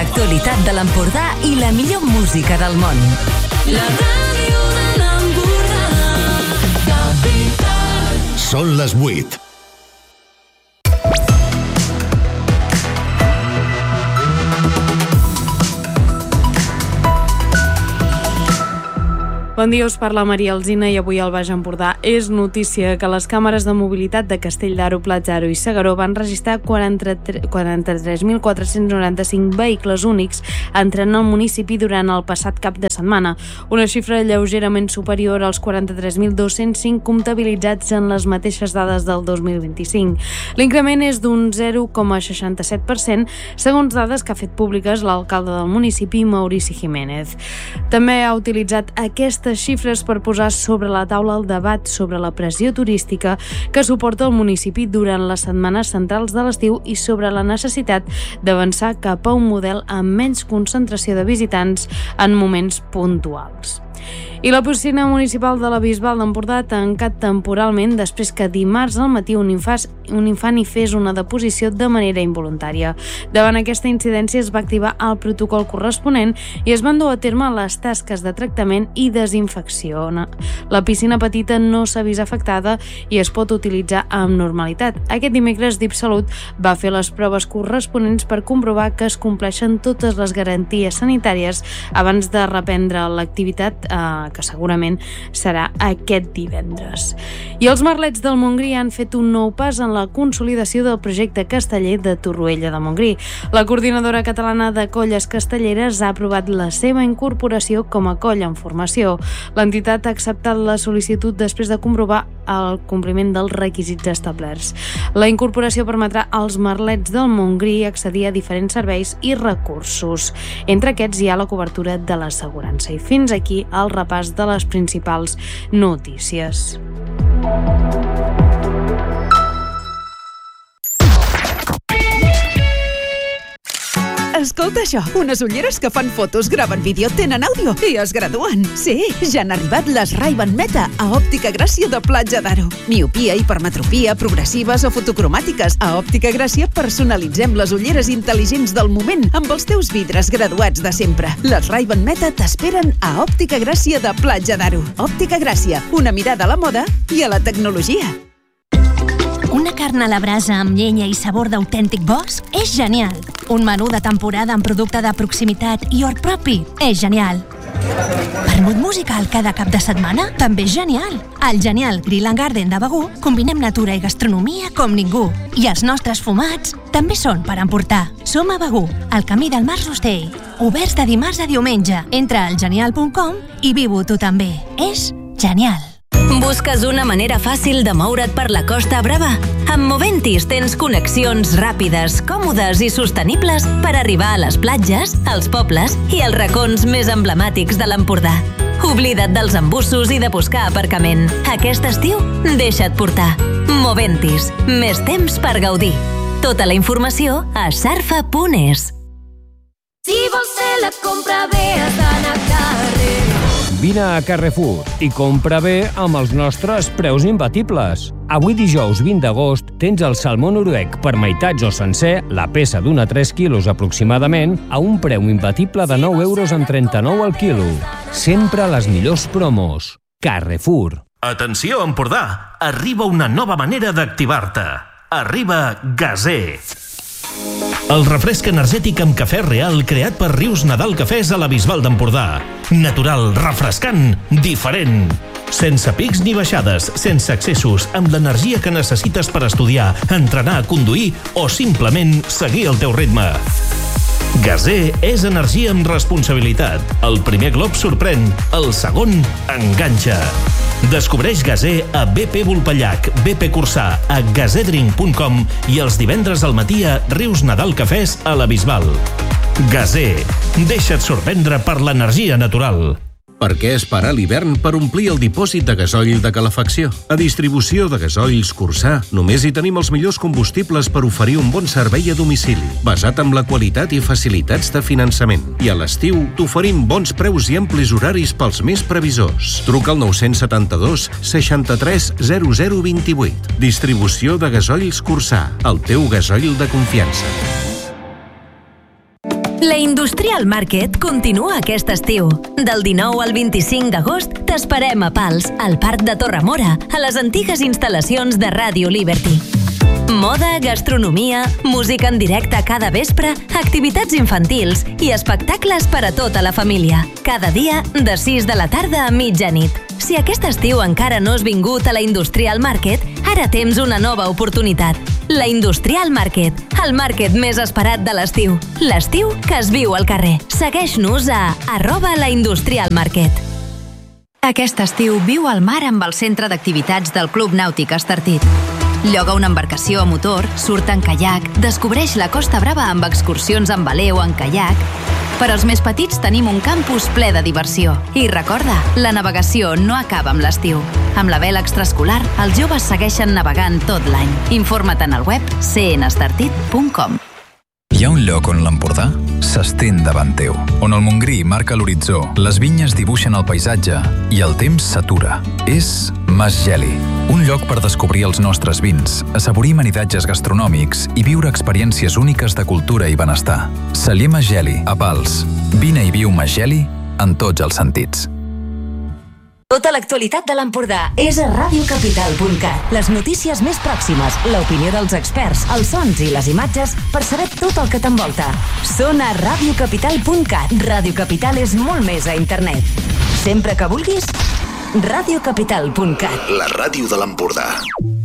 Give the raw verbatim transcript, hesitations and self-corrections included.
l'actualitat de l'Empordà i la millor música del món. La ràdio de l'Empordà, Capital. Són les vuit. Bon dia, us parla Maria Alsina i avui al Baix Empordà és notícia que les càmeres de mobilitat de Castell d'Aro, Platja d'Aro i S'Agaró van registrar quaranta-tres mil quatre-cents noranta-cinc vehicles únics entrant al municipi durant el passat cap de setmana, una xifra lleugerament superior als quaranta-tres mil dos-cents cinc comptabilitzats en les mateixes dades del dos mil vint-i-cinc. L'increment és d'un zero coma seixanta-set per cent, segons dades que ha fet públiques l'alcalde del municipi, Maurici Jiménez. També ha utilitzat aquesta xifres per posar sobre la taula el debat sobre la pressió turística que suporta el municipi durant les setmanes centrals de l'estiu i sobre la necessitat d'avançar cap a un model amb menys concentració de visitants en moments puntuals. I la piscina municipal de la Bisbal d'Empordà ha tancat temporalment després que dimarts al matí un infant, un infant hi fes una deposició de manera involuntària. Davant aquesta incidència es va activar el protocol corresponent i es van dur a terme les tasques de tractament i desinfecció. La piscina petita no s'ha vist afectada i es pot utilitzar amb normalitat. Aquest dimecres DipSalut va fer les proves corresponents per comprovar que es compleixen totes les garanties sanitàries abans de reprendre l'activitat eh, que segurament serà aquest divendres. I els Merlets del Montgrí han fet un nou pas en la consolidació del projecte casteller de Torroella de Montgrí. La Coordinadora Catalana de Colles Castelleres ha aprovat la seva incorporació com a colla en formació. L'entitat ha acceptat la sol·licitud després de comprovar el compliment dels requisits establerts. La incorporació permetrà als Merlets del Montgrí accedir a diferents serveis i recursos. Entre aquests hi ha la cobertura de l'assegurança. I fins aquí el repàs de les principals notícies. Escolta això, unes ulleres que fan fotos, graven vídeo, tenen àudio i es graduen. Sí, ja han arribat les Ray-Ban Meta a Òptica Gràcia de Platja d'Aro. Miopia, hipermetropia, progressives o fotocromàtiques. A Òptica Gràcia personalitzem les ulleres intel·ligents del moment amb els teus vidres graduats de sempre. Les Ray-Ban Meta t'esperen a Òptica Gràcia de Platja d'Aro. Òptica Gràcia, una mirada a la moda i a la tecnologia. Una carn a la brasa amb llenya i sabor d'autèntic bosc és genial. Un menú de temporada amb producte de proximitat i hort propi és genial. Vermut musical cada cap de setmana també és genial. Al Genial Grill and Garden de Begur combinem natura i gastronomia com ningú. I els nostres fumats també són per emportar. Som a Begur, al camí del Mas Rostell. Oberts de dimarts a diumenge. Entra al genial punt com i viu-ho tu també. És genial. Busques una manera fàcil de moure't per la Costa Brava? Amb Moventis tens connexions ràpides, còmodes i sostenibles per arribar a les platges, als pobles i als racons més emblemàtics de l'Empordà. Oblida't dels embussos i de buscar aparcament. Aquest estiu, deixa't portar. Moventis, més temps per gaudir. Tota la informació a sarfa punt es. Si vols fer la compra bé, has d'anar a carrer. Vine a Carrefour i compra bé amb els nostres preus imbatibles. Avui dijous vint d'agost tens el salmó noruec per meitats o sencer, la peça d'un a tres quilos aproximadament, a un preu imbatible de nou euros amb trenta-nou al quilo. Sempre les millors promos. Carrefour. Atenció, Empordà! Arriba una nova manera d'activar-te. Arriba Gazé. El refresc energètic amb cafè real creat per Rius Nadal Cafès a la Bisbal d'Empordà. Natural, refrescant, diferent. Sense pics ni baixades, sense excessos, amb l'energia que necessites per estudiar, entrenar, conduir o simplement seguir el teu ritme. Gazé és energia amb responsabilitat. El primer glob sorprèn, el segon enganxa. Descobreix Gazé a B P Vulpellac, B P Cursà, a gazedrink punt com i els divendres al matí a Rius Nadal Cafès a la Bisbal. Gazé, deixa't sorprendre per l'energia natural. Per què esperar l'hivern per omplir el dipòsit de gasoil de calefacció? A Distribució de Gasoils Cursà només hi tenim els millors combustibles per oferir un bon servei a domicili, basat en la qualitat i facilitats de finançament. I a l'estiu t'oferim bons preus i amplis horaris pels més previsors. Truca al nou setanta-dos seixanta-tres zero zero vint-i-vuit. Distribució de Gasoils Cursà, el teu gasoil de confiança. La Industrial Market continua aquest estiu. Del dinou al vint-i-cinc d'agost t'esperem a Pals, al Parc de Torremora, a les antigues instal·lacions de Ràdio Liberty. Moda, gastronomia, música en directe cada vespre, activitats infantils i espectacles per a tota la família. Cada dia, de sis de la tarda a mitjanit. Si aquest estiu encara no has vingut a la Industrial Market, ara tens una nova oportunitat. La Industrial Market, el market més esperat de l'estiu. L'estiu que es viu al carrer. Segueix-nos a arroba la Industrial Market. Aquest estiu viu al mar amb el centre d'activitats del Club Nàutic Estartit. Lloga una embarcació a motor, surt en caiac, descobreix la Costa Brava amb excursions en veler o en caiac. Per als més petits tenim un campus ple de diversió. I recorda, la navegació no acaba amb l'estiu. Amb la vela extraescolar, els joves segueixen navegant tot l'any. Informa't en el web c n estartit punt com. Hi ha un lloc on l'Empordà s'estén davant teu, on el Montgrí marca l'horitzó, les vinyes dibuixen el paisatge i el temps s'atura. És Mas Geli, un lloc per descobrir els nostres vins, assaborir maridatges gastronòmics i viure experiències úniques de cultura i benestar. Celler Mas Geli, a Pals. Vine i viu Mas Geli en tots els sentits. Tota l'actualitat de l'Empordà és a ràdio capital punt cat. Les notícies més pròximes, l'opinió dels experts, els sons i les imatges per saber tot el que t'envolta. Són a ràdio capital punt cat. Ràdio Capital és molt més a internet. Sempre que vulguis, ràdio capital punt cat. La ràdio de l'Empordà.